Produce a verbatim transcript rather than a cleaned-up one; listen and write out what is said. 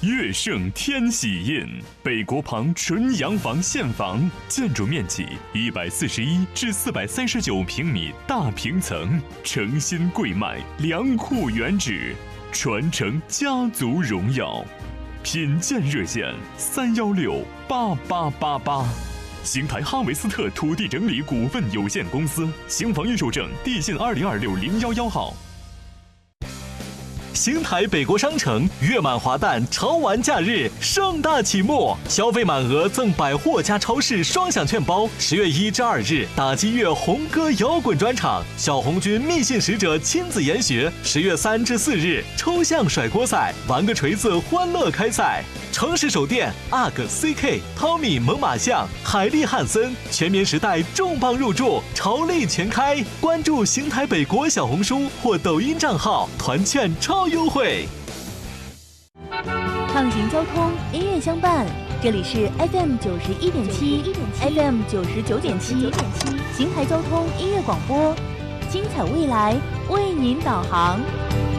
乐盛天喜印，北国旁纯洋房现房，建筑面积一百四十一至四百三十九平米大平层，诚心贵卖，良库原址，传承家族荣耀。品鉴热线三幺六八八八八。邢台哈维斯特土地整理股份有限公司，邢房预售证地信二零二六零幺幺号。邢台北国商城月满华诞潮玩假日盛大启幕，消费满额赠百货加超市双享券包。十月一至二日，打击乐红歌摇滚专场，小红军密信使者亲自研学。十月三至四日，抽象甩锅赛，玩个锤子欢乐开赛。诚实手电 U G C K、汤米猛犸象、海利汉森、全棉时代重磅入驻，潮力全开。关注邢台北国小红书或抖音账号，团券超优惠。 畅行交通，音乐相伴。这里是 F M 九十一点七 ，F M 九十九点七，邢台交通音乐广播，精彩未来为您导航。